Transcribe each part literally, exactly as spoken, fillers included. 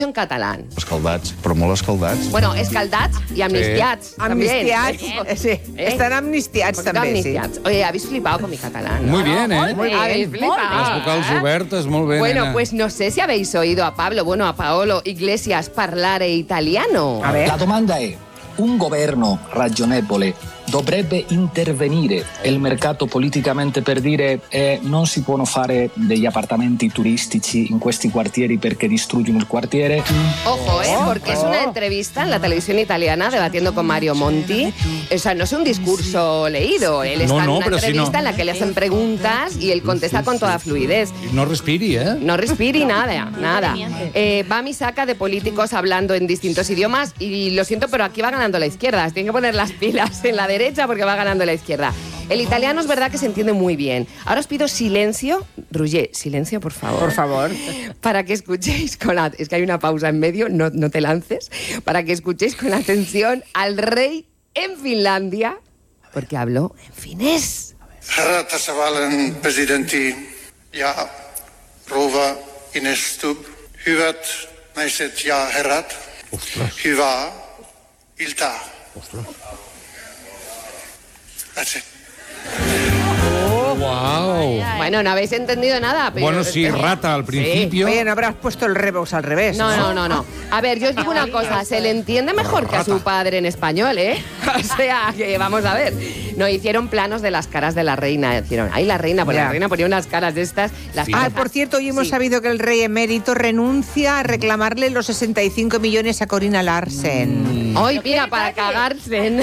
en catalán. Escaldats, però molt escaldats. Bueno, escaldats y amnistiats. Sí. Amnistiats, también. sí. ¿Eh? Están amnistiats Pues també, amnistiats. sí. Oye, habéis flipado con mi catalán, ¿no? Muy bien, ¿eh? Muy bien, habéis flipado. Les vocals obertes, molt bé, Bueno, nena. pues no sé si habéis oído a Pablo, bueno, a Paolo Iglesias parlare italiano. A ver. La domanda è: un governo ragionevole dovrebbe intervenire il mercato politicamente per dire eh, non si possono fare degli appartamenti turistici in questi quartieri perché distruggono il quartiere? Ojo, ¿eh? Porque es una entrevista en la televisión italiana debatiendo con Mario Monti. O sea, no es un discurso leído. Él está No, en no, una pero si entrevista no. en la que le hacen preguntas y él contesta con toda fluidez. No respiri, eh? No respiri nada, nada. Eh, va mi saca de políticos hablando en distintos idiomas y lo siento, pero aquí va ganando la izquierda. Tienen que poner las pilas en la derecha porque va ganando la izquierda. El italiano es verdad que se entiende muy bien. Ahora os pido silencio. Roger, silencio, por favor. Por favor. Para que escuchéis con la... Es que hay una pausa en medio, no, no te lances. Para que escuchéis con atención al rey en Finlandia, porque habló en finés. Herra tasavallan presidentti ja rouva Ines Stubb, hyvät naiset ja herrat, hyvää iltaa. That's it. Wow. Bueno, no habéis entendido nada. Pero... Bueno, sí, rata al principio. Oye, no habrás puesto el revox al revés. No, no, no, no. A ver, yo os digo una cosa, se le entiende mejor que a su padre en español, ¿eh? O sea, que vamos a ver. No, hicieron planos de las caras de la reina. Hicieron, ahí la reina, porque Ya. la reina ponía unas caras de estas. Las Ah, caras- por cierto, hoy hemos Sí. sabido que el rey emérito renuncia a reclamarle los sesenta y cinco millones a Corina Larsen. Hoy, mira, para cagarse.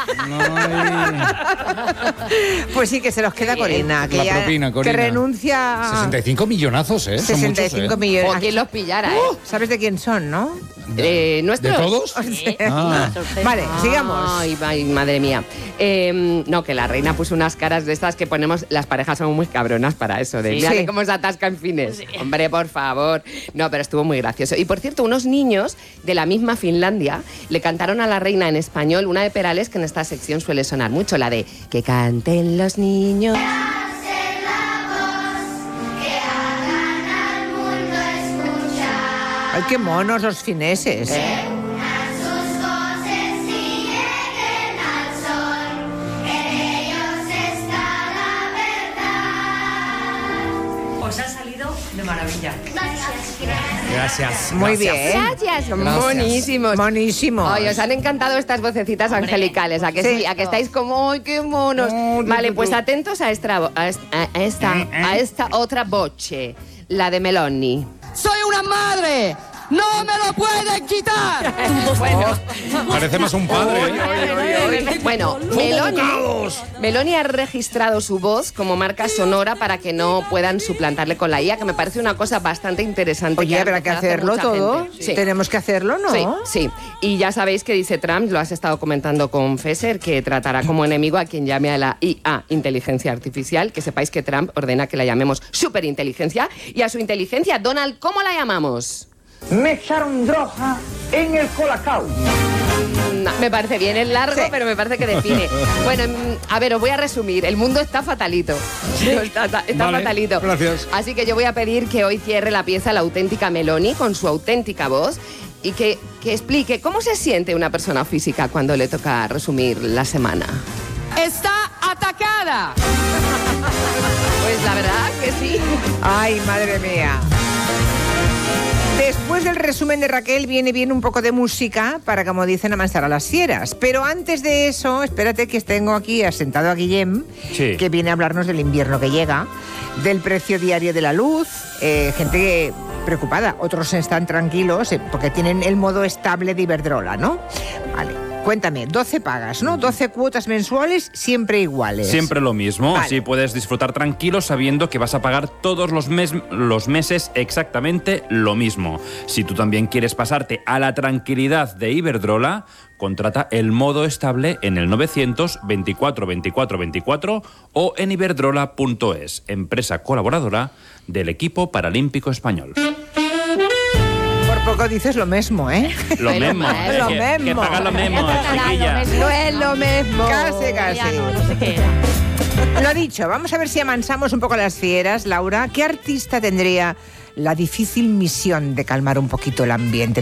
Pues sí, que se los queda Corina. Que La ya- propina, Corina. Que renuncia a sesenta y cinco millonazos, ¿eh? Son sesenta y muchos, cinco ¿eh? millones. O quien los pillara, ¿eh? ¿Sabes de quién son, no? Eh, ¿De ¿nuestros? todos? Ah. Vale, sigamos. Ay, ay, madre mía. Eh, no, que la reina puso unas caras de estas que ponemos, las parejas son muy cabronas para eso, de Sí. mírale Sí. cómo se atasca en fines. Hombre, por favor. No, pero estuvo muy gracioso. Y por cierto, unos niños de la misma Finlandia le cantaron a la reina en español una de Perales que en esta sección suele sonar mucho, la de que canten los niños. Ay, qué monos los fineses. Os ha salido de maravilla. Gracias. Muy bien. Gracias, son monísimos. Monísimos. Ay, os han encantado estas vocecitas angelicales, ¿a que sí? Sí. ¿A que estáis como, ay, qué monos? Vale, pues atentos a esta, a esta, a esta, a esta otra voce, la de Meloni. ¡Soy una madre! ¡No me lo pueden quitar! Bueno, Parece más un padre. bueno Meloni, Meloni ha registrado su voz como marca sonora para que no puedan suplantarle con la I A, que me parece una cosa bastante interesante. Oye, ha habrá que empezado a hacer hacerlo mucha todo. gente. Sí. Tenemos que hacerlo, ¿no? Sí, sí. Y ya sabéis que dice Trump, lo has estado comentando con Fesser, que tratará como enemigo a quien llame a la I A, inteligencia artificial. Que sepáis que Trump ordena que la llamemos superinteligencia. Y a su inteligencia, Donald, ¿cómo la llamamos? Me echaron droga en el colacao. No, me parece bien, es largo, Sí. pero me parece que define. Bueno, mm, a ver, os voy a resumir. El mundo está fatalito. Está, está- está Vale, fatalito. gracias. Así que yo voy a pedir que hoy cierre la pieza la auténtica Meloni con su auténtica voz y que, que explique cómo se siente una persona física cuando le toca resumir la semana. ¡Está atacada! Pues la verdad que sí. Ay, madre mía. Después del resumen de Raquel viene bien un poco de música para, como dicen, amansar a las fieras. Pero antes de eso, espérate que tengo aquí asentado a Guillem, Sí. que viene a hablarnos del invierno que llega, del precio diario de la luz, eh, gente preocupada, otros están tranquilos eh, porque tienen el modo estable de Iberdrola, ¿no? Vale. Cuéntame, doce pagas, ¿no? doce cuotas mensuales siempre iguales. Siempre lo mismo, Vale. así puedes disfrutar tranquilo sabiendo que vas a pagar todos los, mes- los meses exactamente lo mismo. Si tú también quieres pasarte a la tranquilidad de Iberdrola, contrata el modo estable en el novecientos veinticuatro veinticuatro veinticuatro o en iberdrola punto es, empresa colaboradora del equipo paralímpico español. Por poco dices lo mismo, ¿eh? Lo Bueno, mismo, pues, eh, lo que, que mismo. pagar lo mismo, chiquilla. No es lo mismo. Casi, casi. Ya no, no sé qué era. Lo dicho, vamos a ver si amansamos un poco las fieras, Laura. ¿Qué artista tendría la difícil misión de calmar un poquito el ambiente?